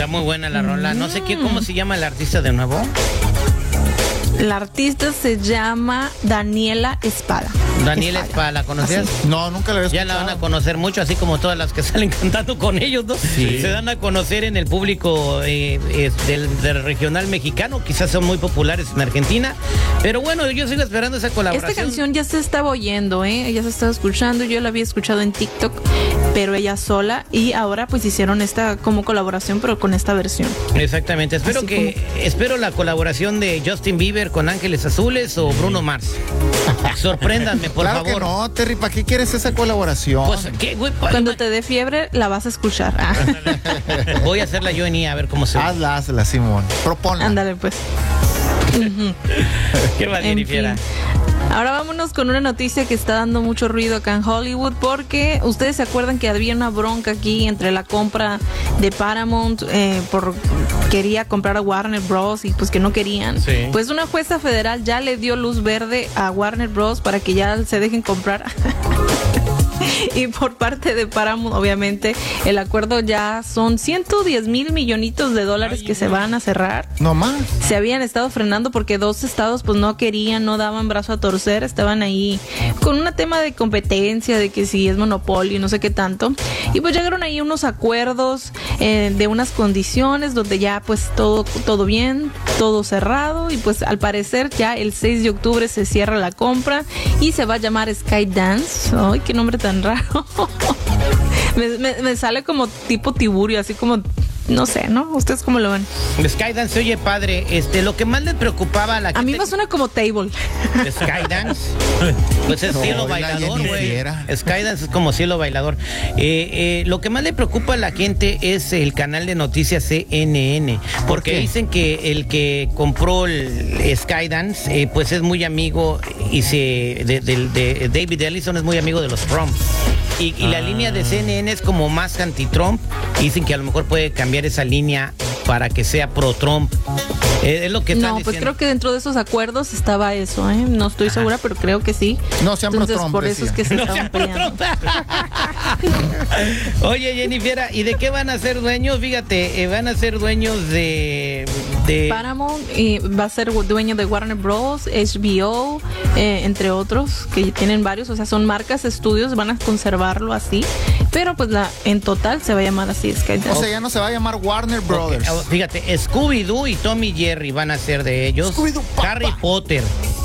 muy buena la rola. No sé cómo se llama el artista de nuevo. La artista se llama Daniela Espada. Daniela Espada, ¿la conocías? Así. No, nunca la había Ya escuchado. la van a conocer mucho, así como todas las que salen cantando con ellos, ¿no? Sí. Se dan a conocer en el público del regional mexicano. Quizás son muy populares en Argentina. Pero bueno, yo sigo esperando esa colaboración. Esta canción ya se estaba oyendo, ya se estaba escuchando. Yo la había escuchado en TikTok, pero ella sola. Y ahora pues hicieron esta como colaboración, pero con esta versión. Exactamente. Espero la colaboración de Justin Bieber con Ángeles Azules o Bruno Mars. Sorpréndanme, por claro favor. que no, Terry, ¿para qué quieres esa colaboración? Pues, ¿qué, güey? Cuando te dé fiebre, la vas a escuchar. Voy a hacerla yo en I, a ver cómo se ve. Hazla, Simón. Proponla. Ándale, pues. ¿Qué va a decir, fiera? Ahora vámonos con una noticia que está dando mucho ruido acá en Hollywood, porque ustedes se acuerdan que había una bronca aquí entre la compra de Paramount, quería comprar a Warner Bros. Y pues que no querían. Sí. Pues una jueza federal ya le dio luz verde a Warner Bros. Para que ya se dejen comprar. Y por parte de Paramount, obviamente, el acuerdo ya son 110 mil millonitos de dólares que se van a cerrar. No más. Se habían estado frenando porque 2 estados pues no querían, no daban brazo a torcer, estaban ahí con un tema de competencia, de que si es monopolio y no sé qué tanto. Y pues llegaron ahí unos acuerdos de unas condiciones donde ya pues todo bien, todo cerrado, y pues al parecer ya el 6 de octubre se cierra la compra y se va a llamar Skydance. Ay, qué nombre tan raro. me sale como tipo Tiburio, así como, no sé, ¿no? ¿Ustedes cómo lo ven? Skydance se oye padre. Lo que más le preocupaba a la gente... A mí me suena como Table. Skydance, pues es cielo bailador, güey. Skydance es como cielo bailador. Lo que más le preocupa a la gente es el canal de noticias CNN, porque dicen que el que compró el Skydance, pues es muy amigo de David Ellison, es muy amigo de los Trump. Y la línea de CNN es como más anti-Trump. Dicen que a lo mejor puede cambiar esa línea para que sea pro-Trump. Es lo que están No, pues diciendo. creo que dentro de esos acuerdos estaba eso, ¿eh? No estoy segura, pero creo que sí. No sean Entonces, pro-Trump, por eso es que se No estaban sea peleando. Oye, Jennifer, ¿y de qué van a ser dueños? Fíjate, van a ser dueños de Paramount va a ser dueño de Warner Bros., HBO, entre otros, que tienen varios, o sea, son marcas, estudios, van a conservarlo así, pero pues en total se va a llamar así, Skydance. O sea, ya no se va a llamar Warner Brothers. Fíjate, Scooby-Doo y Tom y Jerry van a ser de ellos. Scooby-Doo, papá. Harry Potter.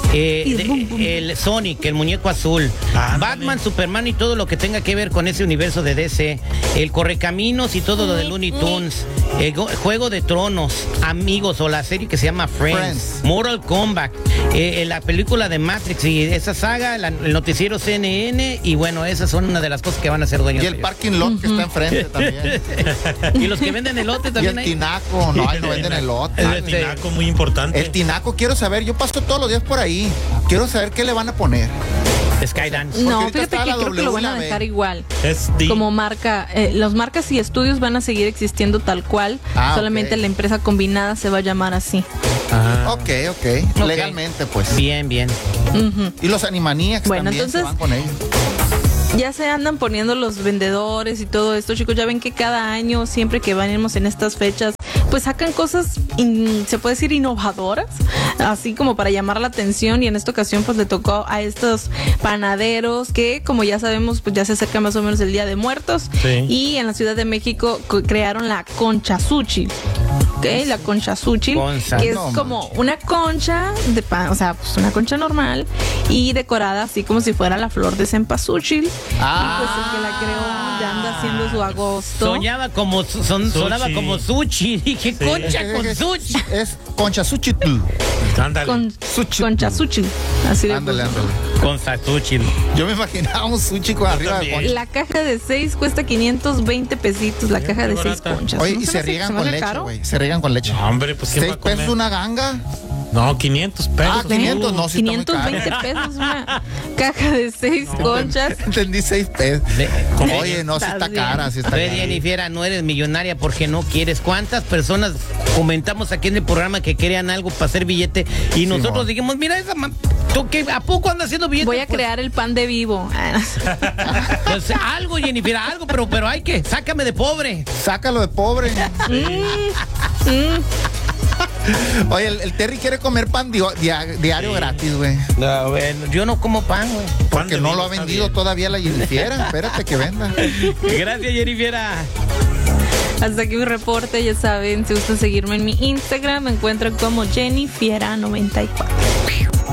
El Sonic, el muñeco azul, Batman, Superman y todo lo que tenga que ver con ese universo de DC, el Correcaminos y todo lo de Looney Tunes, Juego de Tronos, Amigos, o la serie que se llama Friends. Mortal Kombat, la película de Matrix y esa saga, el noticiero CNN, y bueno, esas son una de las cosas que van a ser dueños. Y el parking lot que está enfrente también. Y los que venden elote Y también el hay. tinaco, no venden elote. El tinaco, muy importante. El tinaco, quiero saber, yo paso todos los días por ahí. Quiero saber qué le van a poner. Skydance. No, ahorita fíjate está que la creo que lo W van a y la B. dejar igual. SD. Como marca, las marcas y estudios van a seguir existiendo tal cual, solamente ok. la empresa combinada se va a llamar así. Ok. Legalmente, pues. Bien. Ujú. Y los Animaniacs Bueno, también entonces- se van con ellos. Ya se andan poniendo los vendedores y todo esto, chicos. Ya ven que cada año, siempre que venimos en estas fechas, pues sacan cosas, se puede decir, innovadoras, así como para llamar la atención. Y en esta ocasión, pues le tocó a estos panaderos que, como ya sabemos, pues ya se acerca más o menos el Día de Muertos. Sí. Y en la Ciudad de México crearon la concha sushi. ¿Ok? La concha sushi, Concha. que es No, como una concha de pan, o sea, pues una concha normal y decorada así como si fuera la flor de cempasúchil. Y pues el que la creó ya anda haciendo su agosto. Sonaba como sushi. Dije, concha con sushi. Es concha suchitl. Ándale. Concha sushi. Así le Ándale. Con sushi. Yo me imaginaba un sushi con arriba de también. concha. La caja de 6 cuesta 520 pesitos, la caja de 6 barata. conchas. Oye, ¿No y se se me hace riegan que se me con hace leche, caro? güey. Se riegan con leche. No, hombre, pues ¿quién va 6 a comer? pesos una ganga. No, 500 pesos. 500, no, sí 520 pesos una caja de 6 conchas. Entendí 6 pesos. Oye, no, sí está cara, sí está cara. Jennifer, no eres millonaria porque no quieres. ¿Cuántas personas comentamos aquí en el programa que querían algo para hacer billete y nosotros dijimos, mira esa ¿tú qué? ¿A poco anda haciendo billete? Voy a crear el pan de vivo. Pues algo, Jennifer, algo, pero hay que, sácame de pobre. Sácalo de pobre. Oye, el Terry quiere comer pan diario gratis, güey. No, bueno, yo no como pan, güey. Porque no lo ha vendido todavía la Jennifer. Espérate que venda. Gracias, Jennifer. Hasta aquí mi reporte, ya saben, si gustan seguirme en mi Instagram, me encuentran como Jennifiera94.